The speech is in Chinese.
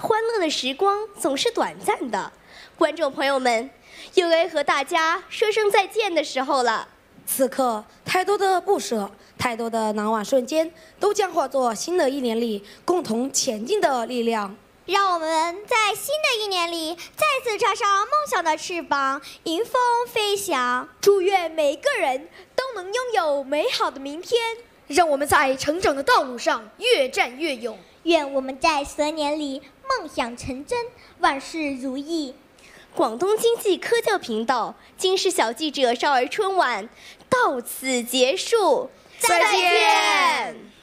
欢乐的时光总是短暂的。观众朋友们，又该和大家说声再见的时候了。 此刻，太多的不舍，太多的难忘瞬间，都将化作新的一年里共同前进的力量。 让我们在新的一年里再次插上梦想的翅膀，迎风飞翔。 祝愿每个人都能拥有美好的明天。 让我们在成长的道路上越战越勇。 愿我们在蛇年里梦想成真，万事如意。 广东经济科教频道今世小记者少儿春晚到此结束， 再见。